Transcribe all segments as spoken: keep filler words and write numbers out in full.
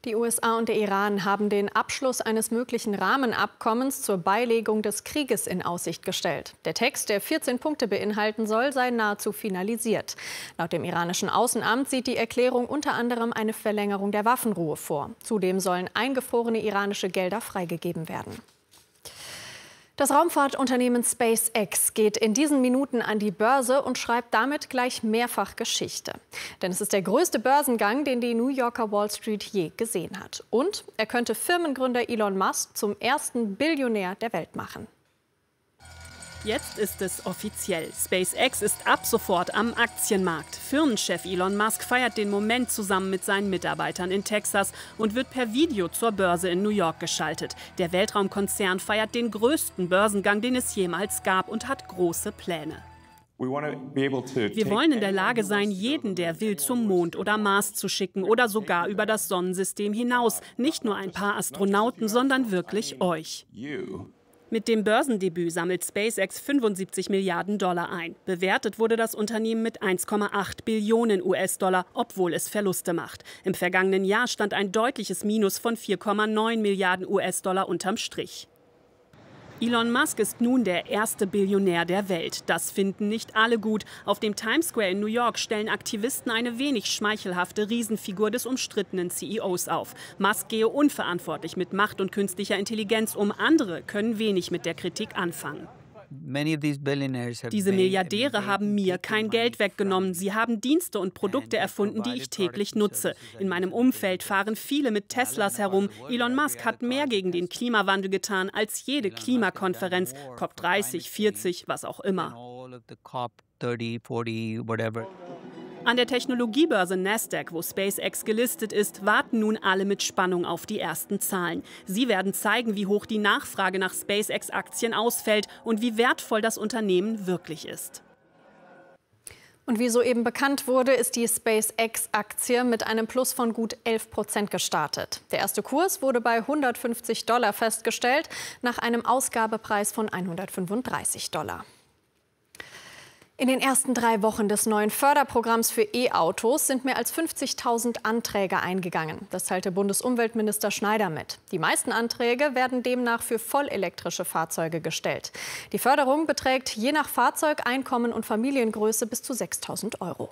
Die U S A und der Iran haben den Abschluss eines möglichen Rahmenabkommens zur Beilegung des Krieges in Aussicht gestellt. Der Text, der vierzehn Punkte beinhalten soll, sei nahezu finalisiert. Laut dem iranischen Außenamt sieht die Erklärung unter anderem eine Verlängerung der Waffenruhe vor. Zudem sollen eingefrorene iranische Gelder freigegeben werden. Das Raumfahrtunternehmen SpaceX geht in diesen Minuten an die Börse und schreibt damit gleich mehrfach Geschichte. Denn es ist der größte Börsengang, den die New Yorker Wall Street je gesehen hat. Und er könnte Firmengründer Elon Musk zum ersten Billionär der Welt machen. Jetzt ist es offiziell. SpaceX ist ab sofort am Aktienmarkt. Firmenchef Elon Musk feiert den Moment zusammen mit seinen Mitarbeitern in Texas und wird per Video zur Börse in New York geschaltet. Der Weltraumkonzern feiert den größten Börsengang, den es jemals gab, und hat große Pläne. Wir wollen in der Lage sein, jeden, der will, zum Mond oder Mars zu schicken oder sogar über das Sonnensystem hinaus. Nicht nur ein paar Astronauten, sondern wirklich euch. Mit dem Börsendebüt sammelt SpaceX fünfundsiebzig Milliarden Dollar ein. Bewertet wurde das Unternehmen mit eins Komma acht Billionen U S-Dollar, obwohl es Verluste macht. Im vergangenen Jahr stand ein deutliches Minus von vier Komma neun Milliarden U S-Dollar unterm Strich. Elon Musk ist nun der erste Billionär der Welt. Das finden nicht alle gut. Auf dem Times Square in New York stellen Aktivisten eine wenig schmeichelhafte Riesenfigur des umstrittenen C E Os auf. Musk gehe unverantwortlich mit Macht und künstlicher Intelligenz um. Andere können wenig mit der Kritik anfangen. Diese Milliardäre haben mir kein Geld weggenommen. Sie haben Dienste und Produkte erfunden, die ich täglich nutze. In meinem Umfeld fahren viele mit Teslas herum. Elon Musk hat mehr gegen den Klimawandel getan als jede Klimakonferenz, COP dreißig, vierzig, was auch immer. An der Technologiebörse Nasdaq, wo SpaceX gelistet ist, warten nun alle mit Spannung auf die ersten Zahlen. Sie werden zeigen, wie hoch die Nachfrage nach SpaceX-Aktien ausfällt und wie wertvoll das Unternehmen wirklich ist. Und wie soeben bekannt wurde, ist die SpaceX-Aktie mit einem Plus von gut elf Prozent gestartet. Der erste Kurs wurde bei hundertfünfzig Dollar festgestellt, nach einem Ausgabepreis von hundertfünfunddreißig Dollar. In den ersten drei Wochen des neuen Förderprogramms für E-Autos sind mehr als fünfzigtausend Anträge eingegangen. Das teilte Bundesumweltminister Schneider mit. Die meisten Anträge werden demnach für vollelektrische Fahrzeuge gestellt. Die Förderung beträgt je nach Fahrzeug, Einkommen und Familiengröße bis zu sechstausend Euro.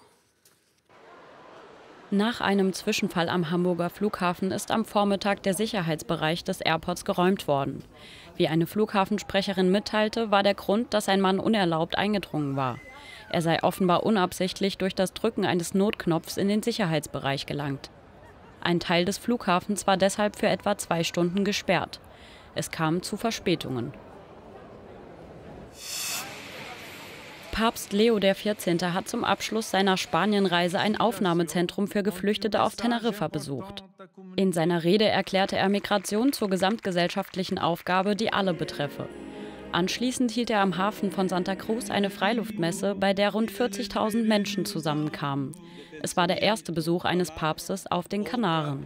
Nach einem Zwischenfall am Hamburger Flughafen ist am Vormittag der Sicherheitsbereich des Airports geräumt worden. Wie eine Flughafensprecherin mitteilte, war der Grund, dass ein Mann unerlaubt eingedrungen war. Er sei offenbar unabsichtlich durch das Drücken eines Notknopfs in den Sicherheitsbereich gelangt. Ein Teil des Flughafens war deshalb für etwa zwei Stunden gesperrt. Es kam zu Verspätungen. Papst Leo der vierzehnte hat zum Abschluss seiner Spanienreise ein Aufnahmezentrum für Geflüchtete auf Teneriffa besucht. In seiner Rede erklärte er Migration zur gesamtgesellschaftlichen Aufgabe, die alle betreffe. Anschließend hielt er am Hafen von Santa Cruz eine Freiluftmesse, bei der rund vierzigtausend Menschen zusammenkamen. Es war der erste Besuch eines Papstes auf den Kanaren.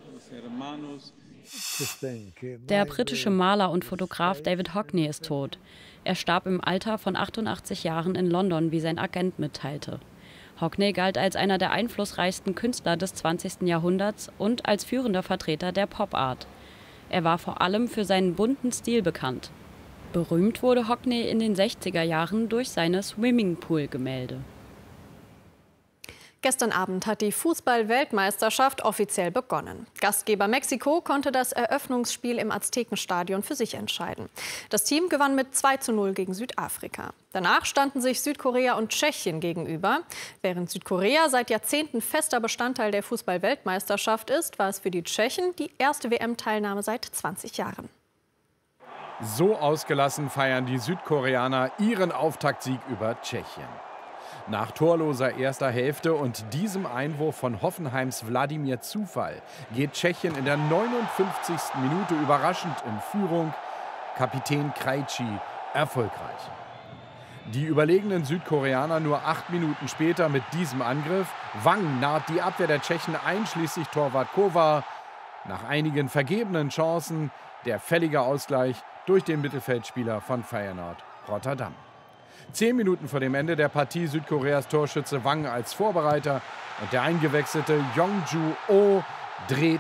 Der britische Maler und Fotograf David Hockney ist tot. Er starb im Alter von achtundachtzig Jahren in London, wie sein Agent mitteilte. Hockney galt als einer der einflussreichsten Künstler des zwanzigsten Jahrhunderts und als führender Vertreter der Pop-Art. Er war vor allem für seinen bunten Stil bekannt. Berühmt wurde Hockney in den sechziger Jahren durch seine Swimmingpool-Gemälde. Gestern Abend hat die Fußball-Weltmeisterschaft offiziell begonnen. Gastgeber Mexiko konnte das Eröffnungsspiel im Aztekenstadion für sich entscheiden. Das Team gewann mit zwei zu null gegen Südafrika. Danach standen sich Südkorea und Tschechien gegenüber. Während Südkorea seit Jahrzehnten fester Bestandteil der Fußball-Weltmeisterschaft ist, war es für die Tschechen die erste W M-Teilnahme seit zwanzig Jahren. So ausgelassen feiern die Südkoreaner ihren Auftaktsieg über Tschechien. Nach torloser erster Hälfte und diesem Einwurf von Hoffenheims Wladimir Zufall geht Tschechien in der neunundfünfzigsten Minute überraschend in Führung. Kapitän Krejci erfolgreich. Die überlegenen Südkoreaner nur acht Minuten später mit diesem Angriff. Wang naht die Abwehr der Tschechen einschließlich Torwart Kovar. Nach einigen vergebenen Chancen der fällige Ausgleich durch den Mittelfeldspieler von Feyenoord Rotterdam. Zehn Minuten vor dem Ende der Partie Südkoreas Torschütze Wang als Vorbereiter und der eingewechselte Yongju Oh dreht